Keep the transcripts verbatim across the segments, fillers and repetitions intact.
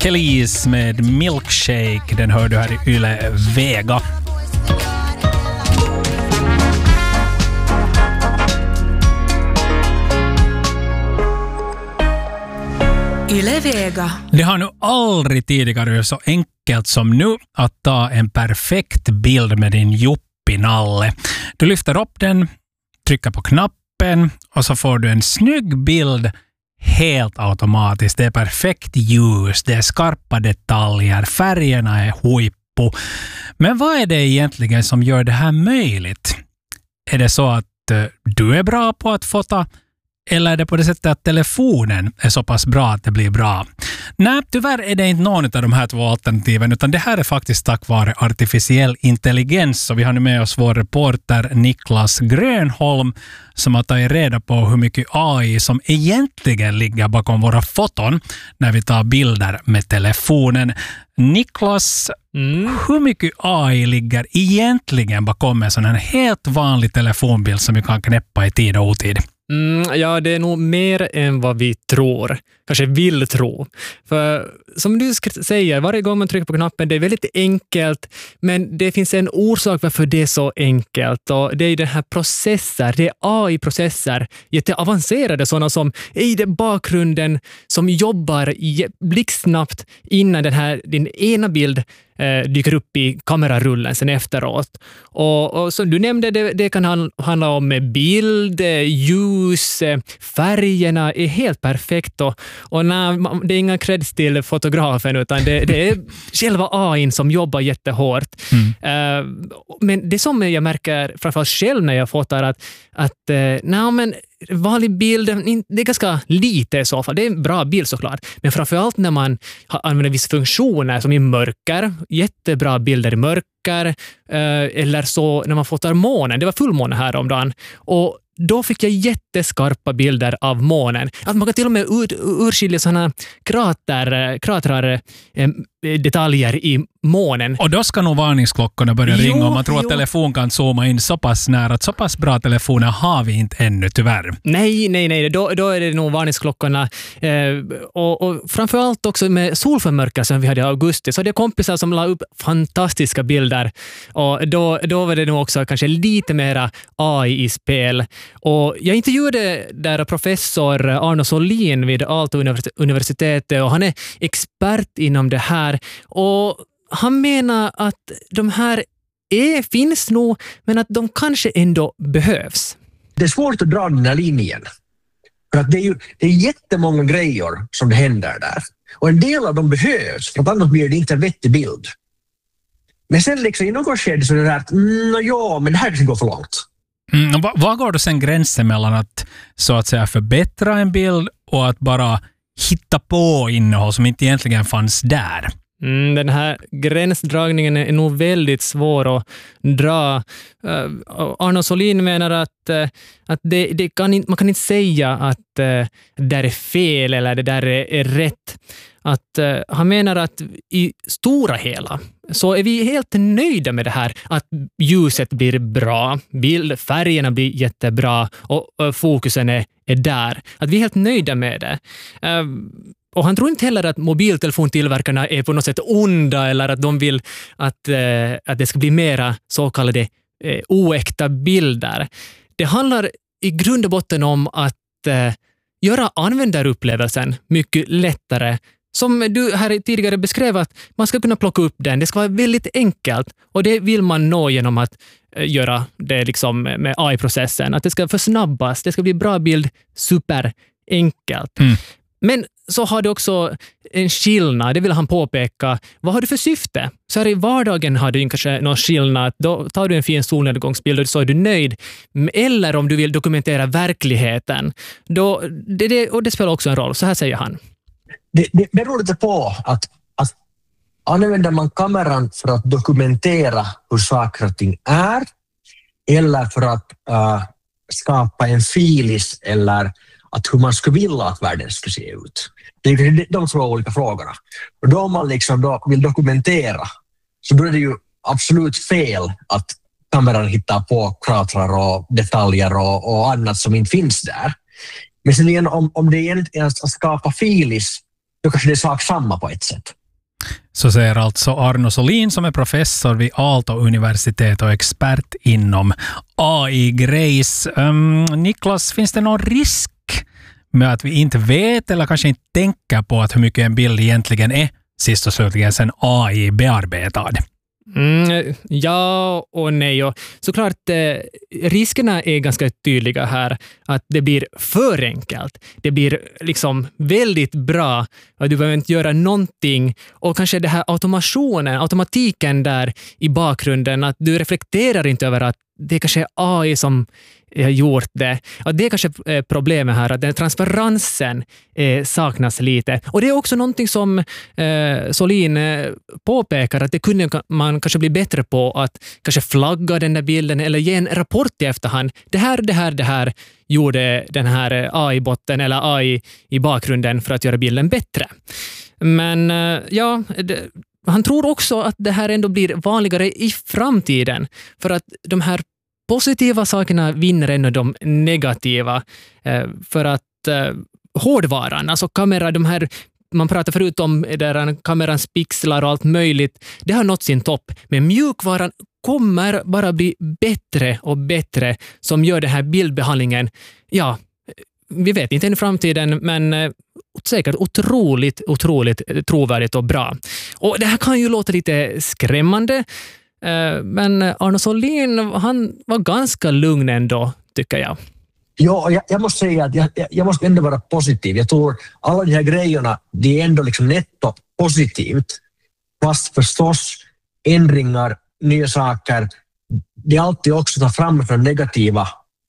Kelis med Milkshake. Den hör du här i Yle Vega. Yle Vega. Det har nu aldrig tidigare så enkelt som nu att ta en perfekt bild med din juppinalle. Du lyfter upp den, trycker på knappen och så får du en snygg bild helt automatiskt. Det är perfekt ljus, det är skarpa detaljer, färgerna är huippu. Men vad är det egentligen som gör det här möjligt? Är det så att uh, du är bra på att fota? Eller är det på det sättet att telefonen är så pass bra att det blir bra? Nej, tyvärr är det inte någon av de här två alternativen, utan det här är faktiskt tack vare artificiell intelligens. Så vi har nu med oss vår reporter Niklas Grönholm som har tagit reda på hur mycket A I som egentligen ligger bakom våra foton när vi tar bilder med telefonen. Niklas, mm. hur mycket A I ligger egentligen bakom en sån här helt vanlig telefonbild som vi kan knäppa i tid och otid? Mm, ja, det är nog mer än vad vi tror. Kanske vill tro. För som du säger, varje gång man trycker på knappen, det är väldigt enkelt. Men det finns en orsak varför det är så enkelt. Och det är den här processer, det är A I-processer. Jätteavancerade sådana som är i den bakgrunden som jobbar blixtsnabbt innan den här, din ena bild eh, dyker upp i kamerarullen sen efteråt. Och, och som du nämnde, det, det kan handla om bild, ljus, färgerna är helt perfekt. Och, och när, det är inga creds till fotografen utan det, det är själva A I som jobbar jättehårt. Mm. Uh, men det som jag märker framförallt själv när jag fotar att, att uh, nej, men vanlig bild, det är ganska lite i så fall. Det är en bra bild såklart. Men framförallt när man använder vissa funktioner som i mörker, jättebra bilder i mörker, uh, eller så när man fotar månen. Det var fullmåne här om dagen. Och då fick jag jätteskarpa bilder av månen. Att man kan till och med ur, urskilja sådana krater, kratrar, eh, detaljer i månen. Och då ska nog varningsklockorna börja jo, ringa om man tror jo. att telefon kan zooma in så pass nära. Att så pass bra telefoner har vi inte ännu, tyvärr. Nej, nej, nej. Då, då är det nog varningsklockorna. Eh, och, och framförallt också med solförmörkar som vi hade i augusti. Så hade jag kompisar som la upp fantastiska bilder. Och då, då var det nog också kanske lite mera A I i spel. Och jag intervjuade där professor Arno Solin vid Aalto-universitetet och han är expert inom det här. Och han menar att de här är, finns nog, men att de kanske ändå behövs. Det är svårt att dra den här linjen. För att det är ju det är jättemånga grejer som det händer där. Och en del av dem behövs, för att annars blir det inte en vettig bild. Men sen liksom i något skede så är det där att mm, ja, men det här kan gå för långt. Mm, vad, vad går då sen gränsen mellan att så att säga förbättra en bild och att bara hitta på innehåll som inte egentligen fanns där? Mm, den här gränsdragningen är nog väldigt svår att dra. Uh, Arno Solin menar att, uh, att det, det kan inte, man kan inte säga att uh, det där är fel eller det där är, är rätt. Att, uh, han menar att i stora hela så är vi helt nöjda med det här. Att ljuset blir bra, bildfärgerna blir jättebra och uh, fokusen är, är där. Att vi är helt nöjda med det. Uh, Och han tror inte heller att mobiltelefontillverkarna är på något sätt onda eller att de vill att, eh, att det ska bli mera så kallade eh, oäkta bilder. Det handlar i grund och botten om att eh, göra användarupplevelsen mycket lättare. Som du här tidigare beskrev att man ska kunna plocka upp den. Det ska vara väldigt enkelt och det vill man nå genom att eh, göra det liksom med A I-processen. Att det ska försnabbas, det ska bli bra bild superenkelt. Mm. Men så har det också en skillnad, det vill han påpeka. Vad har du för syfte? Så här i vardagen har du kanske någon skillnad. Då tar du en fin solnedgångsbild och så är du nöjd. Eller om du vill dokumentera verkligheten. Då, det, det, och det spelar också en roll, så här säger han. Det, det beror lite på att, att använder man kameran för att dokumentera hur saker och ting är eller för att uh, skapa en filis eller att hur man skulle vilja att världen ska se ut. Det är de två olika frågorna. Och då om man liksom då vill dokumentera så då är det ju absolut fel att kameran hittar på kratrar och detaljer och, och annat som inte finns där. Men sen igen, om, om det egentligen är att skapa filis då kanske det är sak samma på ett sätt. Så säger alltså Arno Solin som är professor vid Aalto-universitet och expert inom A I-grejs. Um, Niklas, finns det någon risk med att vi inte vet eller kanske inte tänker på att hur mycket en bild egentligen är sist och slutligen sen A I bearbetad? Mm, ja och nej. Och såklart, eh, riskerna är ganska tydliga här. Att det blir för enkelt. Det blir liksom väldigt bra. Och du behöver inte göra någonting. Och kanske det här automationen, automatiken där i bakgrunden. Att du reflekterar inte över att det kanske är A I som har gjort det. Och det är kanske problemet här, att den transparensen eh, saknas lite. Och det är också någonting som eh, Solin eh, påpekar, att det kunde man kanske bli bättre på, att kanske flagga den där bilden eller ge en rapport i efterhand. Det här, det här, det här gjorde den här A I-botten eller A I i bakgrunden för att göra bilden bättre. Men eh, ja... Det, han tror också att det här ändå blir vanligare i framtiden, för att de här positiva sakerna vinner ändå de negativa, för att hårdvaran, alltså kamera, de här, man pratar förut om där kamerans pixlar och allt möjligt, det har nått sin topp, men mjukvaran kommer bara bli bättre och bättre, som gör den här bildbehandlingen, ja, vi vet inte än i framtiden, men säkert otroligt, otroligt trovärdigt och bra. Och det här kan ju låta lite skrämmande, men Arno Solin, han var ganska lugn ändå, tycker jag. Ja, jag, jag måste säga att jag, jag måste ändå vara positiv. Jag tror alla de här grejerna, det är ändå liksom netto positivt. Fast förstås ändringar, nya saker, det är alltid också att ta fram för negativa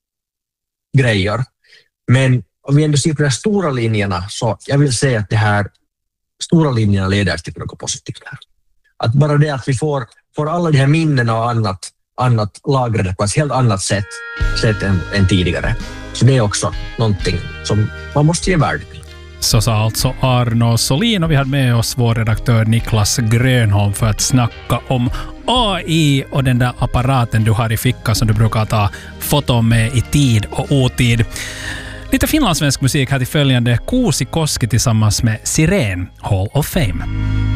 grejer. Men om vi ändå ser på de här stora linjerna, så jag vill säga att det här stora linjerna leder till något positivt här. Att bara det att vi får, får alla de här minnena och annat, annat lagrade på ett helt annat sätt, sätt än, än tidigare. Så det är också någonting som man måste ge värde till. Så sa alltså Arno Solin, och vi hade med oss vår redaktör Niklas Grönholm för att snacka om A I och den där apparaten du har i fickan som du brukar ta foton med i tid och otid. Lite finlandssvensk musik här till följande: Kuusi Koski tillsammans med Siren, Hall of Fame.